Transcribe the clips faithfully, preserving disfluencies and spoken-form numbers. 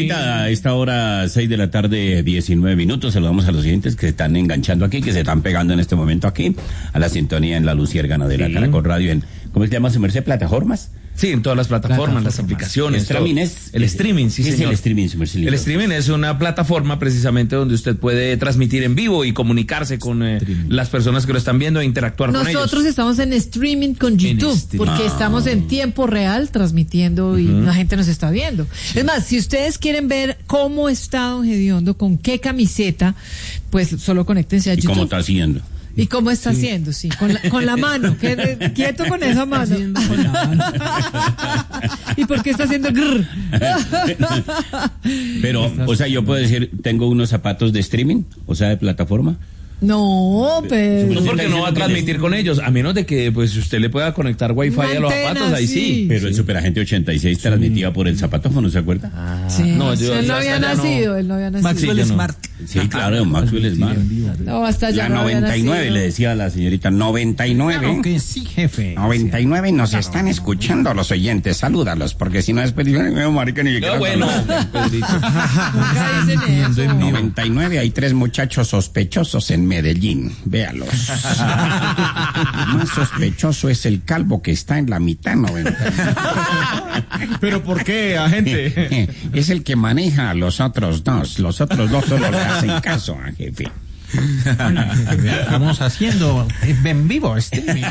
Karencita, a esta hora, seis de la tarde, diecinueve minutos, saludamos a los oyentes que se están enganchando aquí, que se están pegando en este momento aquí, a la sintonía en la Luciérgana de la sí. Caracol Radio, en, ¿cómo se llama su merced? ¿Plataformas? Sí, en todas las plataformas, plataformas. las aplicaciones. El streaming es... El streaming, sí, ¿qué señor. es el streaming, su merced? El streaming es una plataforma precisamente donde usted puede transmitir en vivo y comunicarse con eh, las personas que lo están viendo e interactuar Nosotros con ellos. Nosotros estamos en streaming con YouTube, porque ah. estamos en tiempo real transmitiendo y uh-huh. la gente nos está viendo. Sí. Es más, si ustedes quieren ver cómo está Don Gediondo, con qué camiseta, pues solo conéctense a ¿Y YouTube. ¿Y cómo está haciendo? ¿Y cómo está sí. haciendo? Sí, con la, con la mano, que, quieto con esa mano. Con la mano. ¿Y por qué está haciendo grrr? Pero, o sea, yo puedo decir, tengo unos zapatos de streaming, o sea, de plataforma. No, pero... No, porque no va a transmitir con ellos, a menos de que pues usted le pueda conectar wifi a los zapatos, ahí sí. sí. Pero sí. el Superagente ochenta y seis sí. transmitía por el zapatófono, ¿se acuerda? Ah, sí. No, yo, él no había nacido, no. él no había nacido. Maxwell sí, Smart. Sí, claro, Maxwell Smart. No, hasta ya la no noventa y nueve, le decía a la señorita, noventa y nueve. Claro que sí, jefe. noventa y nueve nos claro. están escuchando los oyentes, salúdalos, porque si no después dicen, no, marica, ni siquiera... No, bueno, noventa y nueve, hay tres muchachos sospechosos en Medellín. Véalos. El más sospechoso es el calvo que está en la mitad, noventa. ¿Pero por qué, agente? Es el que maneja a los otros dos. Los otros dos solo le hacen caso, jefe. Estamos haciendo en vivo streaming.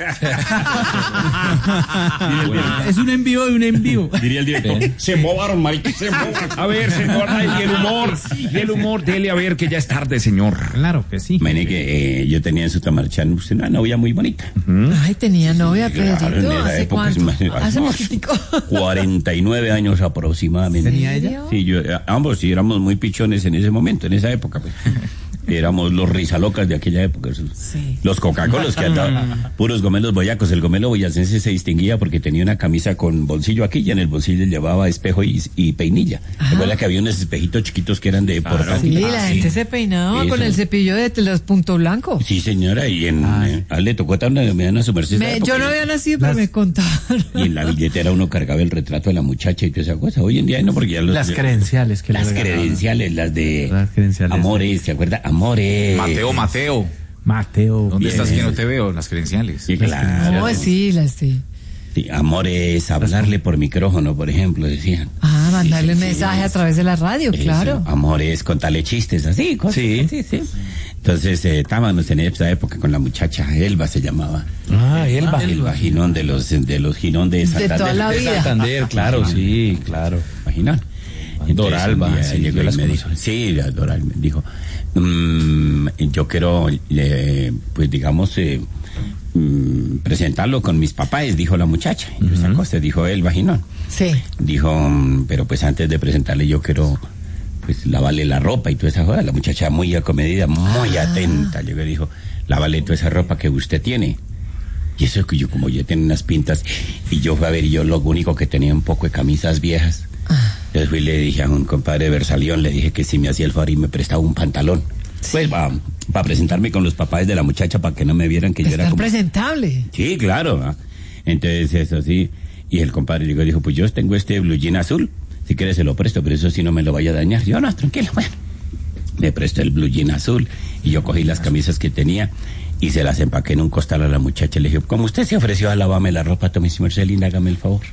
Es un en vivo de un en vivo. Diría el director, ¿Eh? se movaron, marica, se movaron. A ver, señor, y el humor, y el humor, dele a ver que ya es tarde, señor. Claro que sí. Mene que eh, yo tenía en Sutamarchán una novia muy bonita. Uh-huh. Ay, tenía novia, sí, Pedrito, claro, ¿hace cuánto? Más, ¿Hace poquitico? cuarenta y nueve años aproximadamente. ¿Tenía ella? Sí, yo, ambos sí éramos muy pichones en ese momento, en esa época, pues. Éramos los risalocas de aquella época, sí. los Coca-Colas que andaban, puros gomelos boyacos. El gomelo boyacense se distinguía porque tenía una camisa con bolsillo aquí y en el bolsillo llevaba espejo y, y peinilla. Recuerda que había unos espejitos chiquitos que eran de claro. portátil. Sí, la ah, gente sí. se peinaba Eso. con el cepillo de los punto blanco. Sí, señora, y en eh, a él le tocó tan una me dan a su merced. Me, yo no había nacido, las... pero me contaron. Y en la billetera uno cargaba el retrato de la muchacha y toda esa cosa. Hoy en día no, porque ya los... Las credenciales que Las credenciales, las de... Las credenciales. Amores, ¿se acuerda? Amores. Mateo, Mateo. Mateo. ¿Dónde bien. estás que no te veo? Las credenciales. Sí, claro. No, sí, las sí. Sí, amores, hablarle por micrófono, por ejemplo, decían. Ah, mandarle un mensaje a través de la radio, Eso, claro. Amores, contarle chistes, así, cosas. Sí, sí, sí. Entonces, eh, estábamos en esa época con la muchacha, Elba se llamaba. Ah, Elba. Elba Ginón de los, de los Ginón de Santander. De toda la vida. De Santander, claro, sí, claro. Imaginan. Doralba, sí, llegó y me dijo, sí, Doralba, me dijo, mmm, yo quiero, eh, pues digamos, eh, mmm, presentarlo con mis papás, dijo la muchacha. Y uh-huh. esa cosa, dijo él, vaginón. Sí. Dijo, pero pues antes de presentarle yo quiero, pues lavarle la ropa y toda esa cosa. La muchacha muy acomedida, muy ah. atenta, llegó y dijo, lávale toda esa ropa que usted tiene. Y eso es que yo, como yo tenía unas pintas, y yo fui a ver, y yo lo único que tenía un poco de camisas viejas. Ah. Entonces fui y le dije a un compadre de Versalión, le dije que si me hacía el favor y me prestaba un pantalón. Sí. Pues para pa presentarme con los papás de la muchacha, para que no me vieran que yo era como... presentable. Sí, claro. ¿no? Entonces eso sí. Y el compadre dijo, dijo, pues yo tengo este blue jean azul, si quieres se lo presto, pero eso sí no me lo vaya a dañar. Yo, no, tranquilo, bueno. Me prestó el blue jean azul y yo cogí las camisas que tenía y se las empaqué en un costal a la muchacha. Le dije, como usted se ofreció a lavarme la ropa, tome si merced linda, hágame el favor.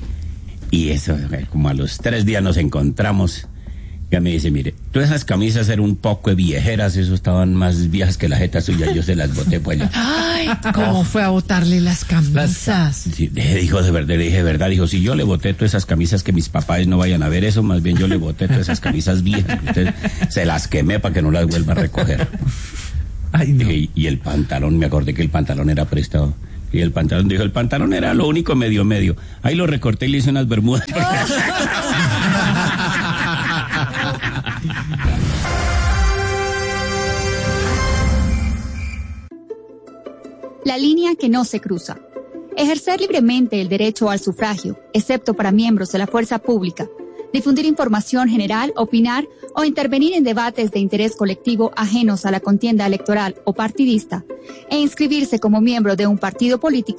Y eso, como a los tres días nos encontramos, ya me dice, mire, todas esas camisas eran un poco de viejeras, eso estaban más viejas que la jeta suya, yo se las boté pues. Ay, ¿cómo oh. fue a botarle las camisas? Sí, dijo, de verdad, le dije, verdad, dijo, si yo le boté todas esas camisas que mis papás no vayan a ver eso, más bien yo le boté todas esas camisas viejas, que usted se las quemé para que no las vuelva a recoger. Ay, no. Dije, y el pantalón, me acordé que el pantalón era prestado. Y el pantalón, dijo, el pantalón era lo único medio medio. Ahí lo recorté y le hice unas bermudas. La línea que no se cruza. Ejercer libremente el derecho al sufragio, excepto para miembros de la fuerza pública. Difundir información general, opinar o intervenir en debates de interés colectivo ajenos a la contienda electoral o partidista, e inscribirse como miembro de un partido político